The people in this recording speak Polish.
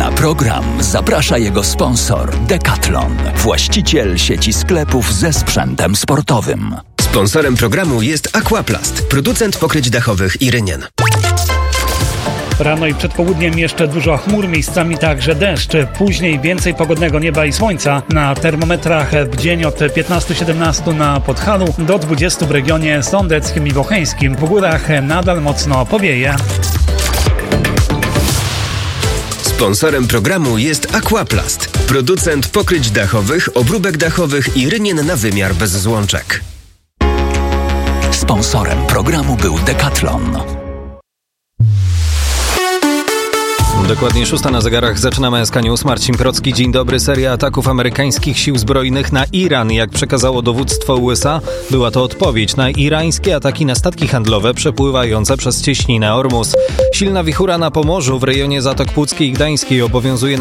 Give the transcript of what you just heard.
Na program zaprasza jego sponsor Decathlon, właściciel sieci sklepów ze sprzętem sportowym. Sponsorem programu jest Aquaplast, producent pokryć dachowych i rynien. Rano i przed południem jeszcze dużo chmur, miejscami także deszcz. Później więcej pogodnego nieba i słońca. Na termometrach w dzień od 15-17 na Podhalu do 20 w regionie sądeckim i bocheńskim. W górach nadal mocno powieje. Sponsorem programu jest Aquaplast, producent pokryć dachowych, obróbek dachowych i rynien na wymiar bez złączek. Sponsorem programu był Decathlon. Dokładnie 6 na zegarach. Zaczynamy SK News. Marcin Procki. Dzień dobry. Seria ataków amerykańskich sił zbrojnych na Iran. Jak przekazało dowództwo USA, była to odpowiedź na irańskie ataki na statki handlowe przepływające przez cieśninę Ormus. Silna wichura na Pomorzu w rejonie Zatok Puckiej i Gdańskiej obowiązuje